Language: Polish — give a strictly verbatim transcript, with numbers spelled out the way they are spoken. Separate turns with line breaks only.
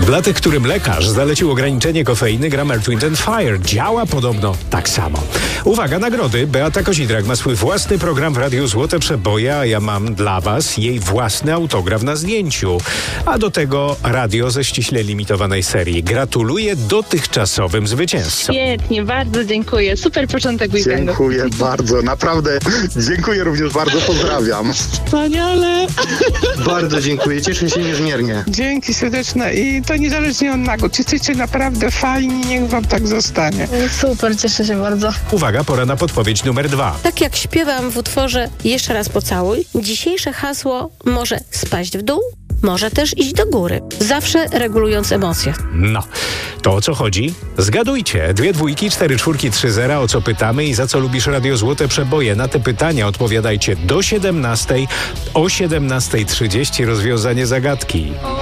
Dla tych, którym lekarz zalecił ograniczenie kofeiny, gra Earth, Wind and Fire. Działa podobno tak samo. Uwaga, nagrody. Beata Kozidrak ma swój własny program w Radiu Złote Przeboje, a ja mam dla was jej własny autograf na zdjęciu. A do tego radio ze ściśle limitowanej serii. Gratuluję dotychczasowym zwycięzcom.
Świetnie, bardzo dziękuję. Super początek weekendu.
Dziękuję bardzo, naprawdę. Dziękuję również bardzo, pozdrawiam.
Wspaniale.
Bardzo dziękuję, cieszę się niezmiernie.
Dzięki serdeczne i to niezależnie od nagród. Jesteście naprawdę fajni, niech wam tak zostanie.
Super, cieszę się bardzo.
Uwaga, pora na podpowiedź numer dwa.
Tak jak śpiewam w utworze Jeszcze raz pocałuj, dzisiejsze hasło może spaść w dół, może też iść do góry. Zawsze regulując emocje.
No, to o co chodzi? Zgadujcie. Dwie dwójki, cztery czwórki, trzy zera. O co pytamy i za co lubisz Radio Złote Przeboje? Na te pytania odpowiadajcie do siedemnastej. O siedemnastej trzydzieści rozwiązanie zagadki.